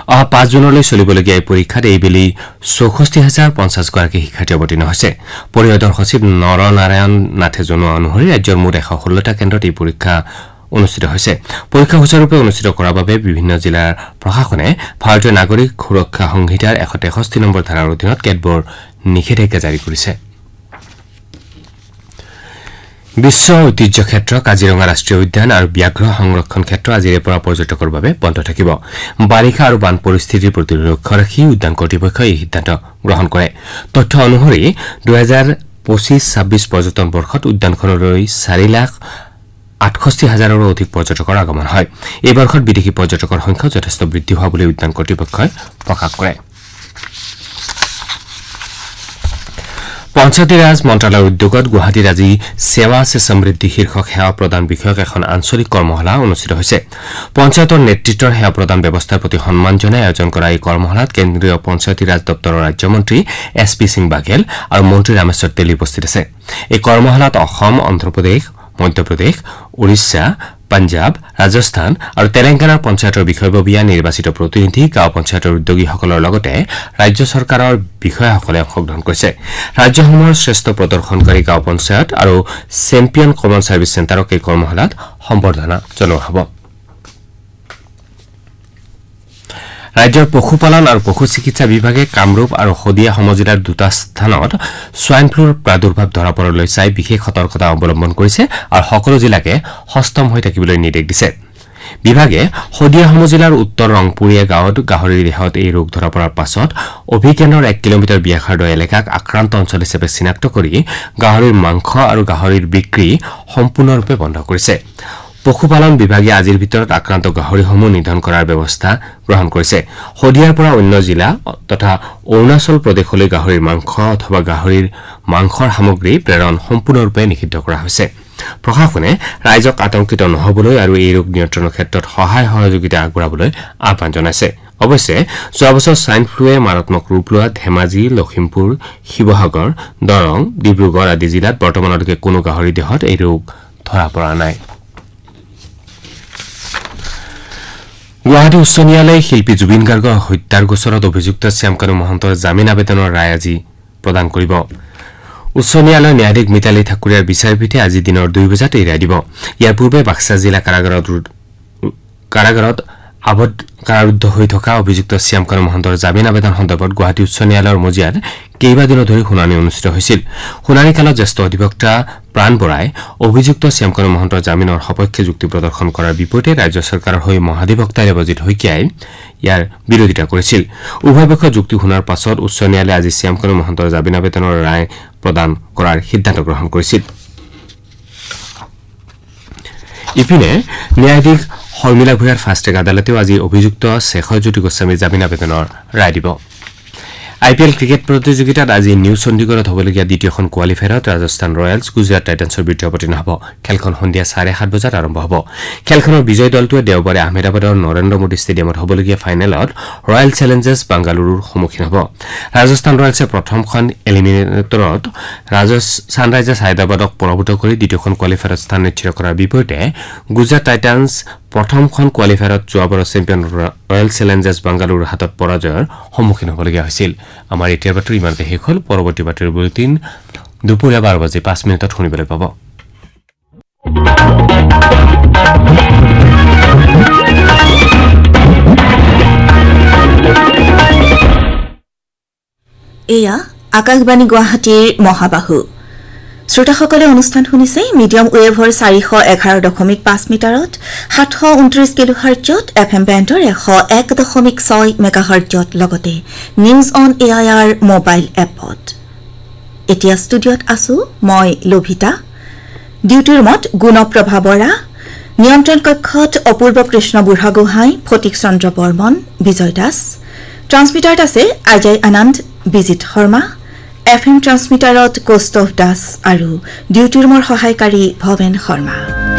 5 জুনলৈ চলিবলগীয়া এই পৰীক্ষাত এইবেলি 64,050 গৰাকী শিক্ষাৰ্থী অৱতীৰ্ণ হৈছে পৰিষদৰ সচিব নৰনাৰায়ণ নাথে জনোৱা অনুসৰি ৰাজ্যৰ মুঠ 116টা কেন্দ্ৰত এই পৰীক্ষা অনুষ্ঠিত হৈছে পৰীক্ষা সুচাৰুৰূপে অনুষ্ঠিত কৰাৰ বাবে বিভিন্ন জিলাৰ প্ৰশাসনে ভাৰতীয় নাগৰিক সুৰক্ষা সংহিতাৰ 163 নম্বৰ ধাৰাৰ অধীনত কেতবোৰ নিষেধাজ্ঞা জাৰি কৰিছে বিশ্ব ঐতিহ্য ক্ষেত্ৰ কাজিৰঙা ৰাষ্ট্ৰীয় উদ্যান আৰু ব্যাঘ্ৰ সংৰক্ষণ ক্ষেত্ৰ আজিৰে পৰা পৰ্যটকৰ বাবে বন্ধ থাকিব বাৰিষা আৰু বান পৰিস্থিতিৰ প্ৰতি লক্ষ্য ৰাখি উদ্যান কৰ্তৃপক্ষই এই সিদ্ধান্ত গ্ৰহণ কৰে তথ্য অনুসৰি 2025-26 পৰ্যটন বৰ্ষত উদ্যানখনলৈ 4,68,000ৰো অধিক পৰ্যটকৰ আগমন হয় এই বৰ্ষত বিদেশী পৰ্যটকৰ সংখ্যা যথেষ্ট বৃদ্ধি হোৱা বুলি উদ্যান কৰ্তৃপক্ষই প্ৰকাশ কৰে পঞ্চায়তী ৰাজ মন্ত্ৰালয়ৰ উদ্যোগত গুৱাহাটীত আজি সেৱা সে সমৃদ্ধি শীৰ্ষক সেৱা প্ৰদান বিষয়ক এখন আঞ্চলিক কৰ্মশালা অনুষ্ঠিত হৈছে পঞ্চায়তৰ নেতৃত্বৰ সেৱা প্ৰদান ব্যৱস্থাৰ প্ৰতি সন্মান জনাই আয়োজন কৰা এই কৰ্মশালাত কেন্দ্ৰীয় পঞ্চায়তী ৰাজ দপ্তৰৰ ৰাজ্যমন্ত্ৰী SP সিং বাঘেল আৰু মন্ত্ৰী ৰামেশ্বৰ তেলী উপস্থিত আছে এই কৰ্মশালাত অসম অন্ধ্ৰপ্ৰদেশ মধ্যপ্ৰদেশ ওড়িশা পঞ্জাব ৰাজস্থান আৰু তেলেংগানাৰ পঞ্চায়তৰ বিষয়ববীয়া নিৰ্বাচিত প্ৰতিনিধি গাঁও পঞ্চায়তৰ উদ্যোগীসকলৰ লগতে ৰাজ্য চৰকাৰৰ বিষয়াসকলে অংশগ্ৰহণ কৰিছে ৰাজ্যসমূহৰ শ্ৰেষ্ঠ প্ৰদৰ্শনকাৰী গাঁও পঞ্চায়ত আৰু চেম্পিয়ন কমন ছাৰ্ভিচ চেণ্টাৰক এই কৰ্মশালাত সম্বৰ্ধনা জনোৱা হ'ব ৰাজ্যৰ পশুপালন আৰু পশু চিকিৎসা বিভাগে কামৰূপ আৰু শদিয়া সমজিলাৰ দুটা স্থানত সোৱাইন ফ্লুৰ প্ৰাদুৰ্ভাৱ ধৰা পৰালৈ চাই বিশেষ সতৰ্কতা অৱলম্বন কৰিছে আৰু সকলো জিলাকে সষ্টম হৈ থাকিবলৈ নিৰ্দেশ দিছে বিভাগে শদিয়া সমজিলাৰ উত্তৰ ৰংপুৰীয়া গাঁৱত গাহৰিৰ দেহত এই ৰোগ ধৰা পৰাৰ পাছত অভিজ্ঞানৰ 1 কিলোমিটাৰ ব্যাসাৰ্ধ এলেকাক আক্ৰান্ত অঞ্চল হিচাপে চিনাক্ত কৰি গাহৰিৰ মাংস আৰু গাহৰিৰ বিক্ৰী সম্পূৰ্ণৰূপে বন্ধ কৰিছে পশুপালন বিভাগে আজিৰ ভিতৰত আক্ৰান্ত গাহৰিসমূহ নিধন কৰাৰ ব্যৱস্থা গ্ৰহণ কৰিছে শদিয়াৰ পৰা অন্য জিলা তথা অৰুণাচল প্ৰদেশলৈ গাহৰিৰ মাংস অথবা গাহৰিৰ মাংসৰ সামগ্ৰী প্ৰেৰণ সম্পূৰ্ণৰূপে নিষিদ্ধ কৰা হৈছে প্ৰশাসনে ৰাইজক আতংকিত নহবলৈ আৰু এই ৰোগ নিয়ন্ত্ৰণৰ ক্ষেত্ৰত সহায় সহযোগিতা আগবঢ়াবলৈ আহ্বান জনাইছে অৱশ্যে যোৱা বছৰ সোৱাইন ফ্লুৱে মাৰাত্মক ৰূপ লোৱা ধেমাজি লখিমপুৰ শিৱসাগৰ দৰং ডিব্ৰুগড় আদি জিলাত বৰ্তমানলৈকে কোনো গাহৰি দেহত এই ৰোগ ধৰা পৰা নাই গুৱাহাটী উচ্চ ন্যায়ালয়ে শিল্পী জুবিন গাৰ্গৰ হত্যাৰ গোচৰত অভিযুক্ত শ্যামকানু মহন্তৰ জামিন আবেদনৰ ৰায় আজি প্ৰদান কৰিব উচ্চ ন্যায়ালয়ৰ ন্যায়াধীশ মিতালী ঠাকুৰীয়াৰ বিচাৰপীঠে আজি দিনৰ 2 বজাত এই ৰায় দিব ইয়াৰ পূৰ্বে বাক্সা জিলা কাৰাগাৰত কাৰাৰুদ্ধ হৈ থকা অভিযুক্ত শ্যামকানু মহন্তৰ জামিন আবেদন সন্দৰ্ভত গুৱাহাটী উচ্চ ন্যায়ালয়ৰ মজিয়াত কেইবাদিনো ধৰি শুনানি অনুষ্ঠিত হৈছিল শুনানিকালত জ্যেষ্ঠ অধিবক্তা প্ৰাণ বৰাই অভিযুক্ত শ্যামকানু মহন্তৰ জামিনৰ সপক্ষে যুক্তি প্ৰদৰ্শন কৰাৰ বিপৰীতে ৰাজ্য চৰকাৰৰ হৈ মহাধিবক্তা দেৱজিৎ শইকীয়াই ইয়াৰ বিৰোধিতা কৰিছিল উভয় পক্ষৰ যুক্তি শুনাৰ পাছত উচ্চ ন্যায়ালয়ে আজি শ্যামকানু মহন্তৰ জামিন আবেদনৰ ৰায় প্ৰদান কৰাৰ সিদ্ধান্ত গ্ৰহণ কৰিছিল ইপিনে ন্যায়াধীশ শৰ্মিলা ভূঞাৰ ফাষ্ট ট্ৰেক আদালতেও আজি অভিযুক্ত শেখৰজ্যোতি গোস্বামীৰ জামিন আবেদনৰ ৰায় দিব IPL ক্ৰিকেট প্ৰতিযোগিতাত আজি নিউ চণ্ডীগড়ত হ'বলগীয়া দ্বিতীয়খন কোৱালিফায়াৰত ৰাজস্থান ৰয়েলছ গুজৰাট টাইটান্সৰ বিৰুদ্ধে অৱতীৰ্ণ হ'ব খেলখন সন্ধিয়া 7:30 বজাত আৰম্ভ হ'ব খেলখনৰ বিজয়ী দলটোৱে দেওবাৰে আহমেদাবাদৰ নৰেন্দ্ৰ মোদী ষ্টেডিয়ামত হ'বলগীয়া ফাইনেলত ৰয়েল চেলেঞ্জাৰ্ছ বাংগালুৰুৰ সন্মুখীন হ'ব ৰাজস্থান ৰয়েলছে প্ৰথমখন এলিমিনেটৰত ছানৰাইজাৰ্ছ হায়দৰাবাদক পৰাভূত কৰি দ্বিতীয়খন কোৱালিফায়াৰত স্থান নিশ্চিত কৰাৰ বিপৰীতে গুজৰাট টাইটান্স প্ৰথমখন কোৱালিফায়াৰত যোৱাবাৰৰ চেম্পিয়ন ৰয়েল চেলেঞ্জাৰ্ছ বাংগালুৰুৰ হাতত পৰাজয়ৰ সন্মুখীন হ'বলগীয়া হৈছিল আমাৰ এতিয়াৰ বাতৰি ইমানতে শেষ হ'ল পৰৱৰ্তী বাতৰিৰ বুলেটিন দুপৰীয়া 12:05 শুনিবলৈ পাব এয়া আকাশবাণী গুৱাহাটীৰ মহাবাহু শ্ৰোতাসকলে অনুষ্ঠান শুনিছে মিডিয়াম ৱেভৰ 411.5 মিটাৰত 729 কিলোহাৰ্টজত FM বেণ্ডৰ 101.6 মেগাহাৰ্টজত লগতে নিউজ অন AIR মোবাইল এপত এতিয়া ষ্টুডিঅ'ত আছো মই লোভিতা ডিউটি ৰুমত গুণপ্ৰভা বৰা নিয়ন্ত্ৰণ কক্ষত অপূৰ্ব কৃষ্ণ বুঢ়াগোহাঁই ফটিক চন্দ্ৰ বৰ্মন বিজয় দাস ট্ৰান্সমিটাৰত আছে অজয় আনন্দ বিজিত শৰ্মা FM ট্ৰান্সমিটাৰত কৌস্তভ দাস আৰু ডিউটি ৰুমৰ সহায়কাৰী ভৱেন শৰ্মা